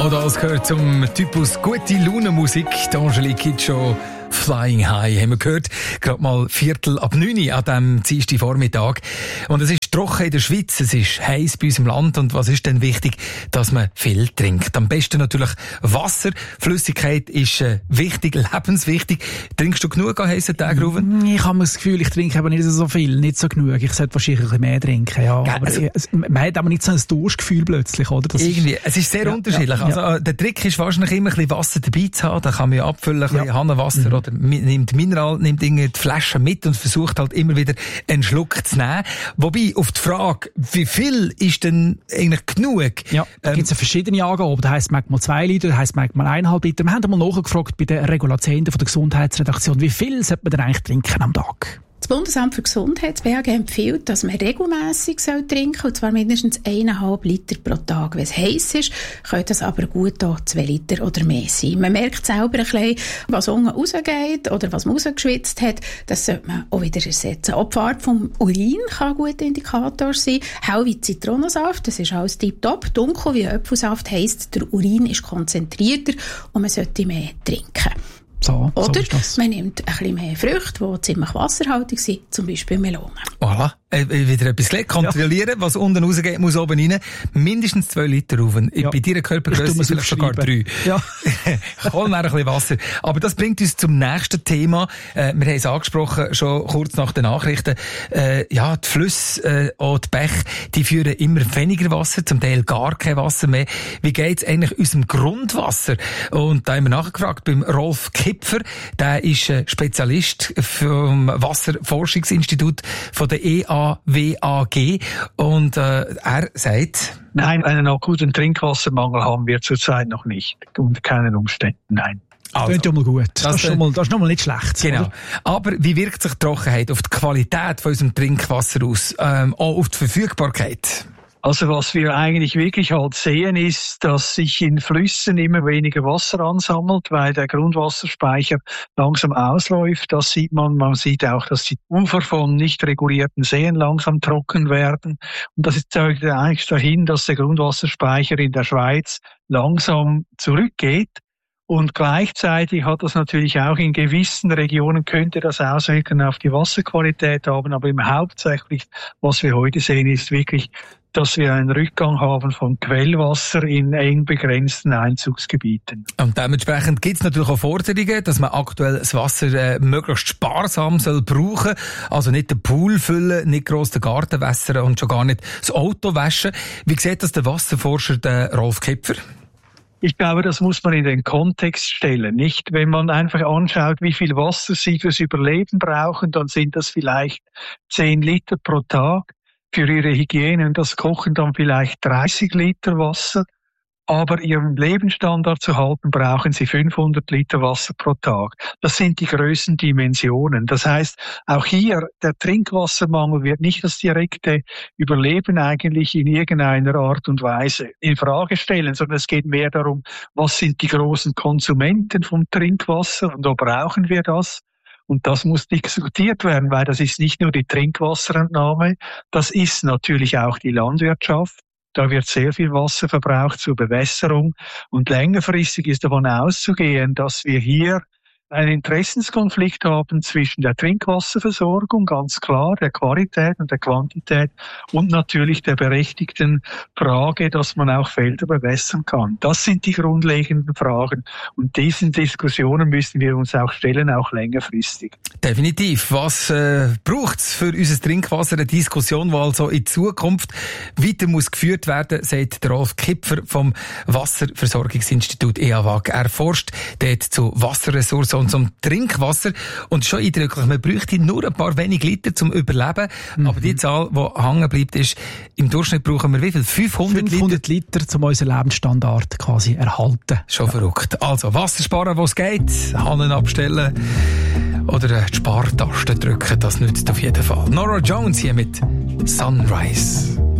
Oder es gehört zum Typus gute Laune-Musik. Die Angelique Kidjo, Flying High, haben wir gehört. Gerade mal 8:45 an diesem Dienstagvormittag. Und es ist trocken in der Schweiz, es ist heiß bei uns im Land. Und was ist denn wichtig? Dass man viel trinkt. Am besten natürlich Wasser. Flüssigkeit ist wichtig, lebenswichtig. Trinkst du genug an heissen Tagen, Ruven? Ich habe das Gefühl, ich trinke aber nicht so viel, nicht so genug. Ich sollte wahrscheinlich ein bisschen mehr trinken, ja. Aber man hat aber nicht so ein Durstgefühl plötzlich, oder? Das irgendwie. Es ist sehr unterschiedlich. Ja. Also, der Trick ist wahrscheinlich immer ein bisschen Wasser dabei zu haben. Da kann man ja abfüllen, ein bisschen Hahnenwasser oder nimmt Mineral, nimmt die Flasche mit und versucht halt immer wieder einen Schluck zu nehmen. Wobei, auf die Frage, wie viel ist denn eigentlich genug? Ja, da gibt es ja verschiedene Angaben. Da heisst manchmal 2 Liter, da heisst manchmal 1,5 Liter. Wir haben einmal nachgefragt bei den Regulatinnen von der Gesundheitsredaktion, wie viel sollte man denn eigentlich trinken am Tag? Das Bundesamt für Gesundheit, das BAG, empfiehlt, dass man regelmässig trinken soll, und zwar mindestens 1,5 Liter pro Tag. Wenn es heiss ist, könnte es aber gut auch 2 Liter oder mehr sein. Man merkt selber ein bisschen, was unten rausgeht oder was man rausgeschwitzt hat, das sollte man auch wieder ersetzen. Auch die Farbe vom Urin kann ein guter Indikator sein. Hell wie Zitronensaft, das ist alles tipptopp. Dunkel wie Apfelsaft heisst, der Urin ist konzentrierter und man sollte mehr trinken. Oder man nimmt ein bisschen mehr Früchte, die ziemlich wasserhaltig sind, zum Beispiel Melonen. Voilà. Wieder etwas gelernt. Kontrollieren, was unten rausgeht, muss oben rein. Mindestens 2 Liter rauf. Bei deiner Körpergröße vielleicht sogar 3. Ja. Hol noch ein bisschen Wasser. Aber das bringt uns zum nächsten Thema. Wir haben es angesprochen, schon kurz nach den Nachrichten. Die Flüsse und die Bäche, die führen immer weniger Wasser, zum Teil gar kein Wasser mehr. Wie geht es eigentlich unserem Grundwasser? Und da haben wir nachgefragt beim Rolf Kipfer. Der ist Spezialist vom Wasserforschungsinstitut von der EAWAG. Und er sagt... Nein, einen akuten Trinkwassermangel haben wir zurzeit noch nicht. Unter keinen Umständen, nein. Also, das klingt mal gut. Das ist schon mal nicht schlecht. Genau. Oder? Aber wie wirkt sich die Trockenheit auf die Qualität von unserem Trinkwasser aus? Auch auf die Verfügbarkeit? Also was wir eigentlich wirklich halt sehen, ist, dass sich in Flüssen immer weniger Wasser ansammelt, weil der Grundwasserspeicher langsam ausläuft. Das sieht man. Man sieht auch, dass die Ufer von nicht regulierten Seen langsam trocken werden. Und das zeigt eigentlich dahin, dass der Grundwasserspeicher in der Schweiz langsam zurückgeht. Und gleichzeitig hat das natürlich auch in gewissen Regionen, könnte das Auswirkungen auf die Wasserqualität haben. Aber hauptsächlich, was wir heute sehen, ist wirklich, dass wir einen Rückgang haben von Quellwasser in eng begrenzten Einzugsgebieten. Und dementsprechend gibt es natürlich auch Forderungen, dass man aktuell das Wasser möglichst sparsam soll brauchen. Also nicht den Pool füllen, nicht gross den Garten wässern und schon gar nicht das Auto waschen. Wie sieht das der Wasserforscher, der Rolf Kipfer? Ich glaube, das muss man in den Kontext stellen. Nicht, wenn man einfach anschaut, wie viel Wasser sie fürs Überleben brauchen, dann sind das vielleicht 10 Liter pro Tag. Für ihre Hygiene und das Kochen dann vielleicht 30 Liter Wasser. Aber ihren Lebensstandard zu halten, brauchen sie 500 Liter Wasser pro Tag. Das sind die Größendimensionen. Das heißt, auch hier, der Trinkwassermangel wird nicht das direkte Überleben eigentlich in irgendeiner Art und Weise in Frage stellen, sondern es geht mehr darum, was sind die großen Konsumenten vom Trinkwasser und wo brauchen wir das? Und das muss diskutiert werden, weil das ist nicht nur die Trinkwasserentnahme, das ist natürlich auch die Landwirtschaft. Da wird sehr viel Wasser verbraucht zur Bewässerung. Und längerfristig ist davon auszugehen, dass wir hier einen Interessenskonflikt haben zwischen der Trinkwasserversorgung, ganz klar, der Qualität und der Quantität und natürlich der berechtigten Frage, dass man auch Felder bewässern kann. Das sind die grundlegenden Fragen und diesen Diskussionen müssen wir uns auch stellen, auch längerfristig. Definitiv. Was braucht es für unser Trinkwasser? Eine Diskussion, die also in Zukunft weiter muss geführt werden, sagt der Rolf Kipfer vom Wasserversorgungsinstitut EAWAG. Er forscht dort zu Wasserressourcen und zum Trinkwasser. Und schon eindrücklich, man bräuchte nur ein paar wenig Liter zum Überleben. Aber die Zahl, die hängen bleibt, ist, im Durchschnitt brauchen wir wie viel? 500 Liter, um unseren Lebensstandard quasi erhalten. Schon verrückt. Also, Wasser sparen, wo es geht, Hannen abstellen oder die Spartaste drücken, das nützt auf jeden Fall. Norah Jones hier mit Sunrise.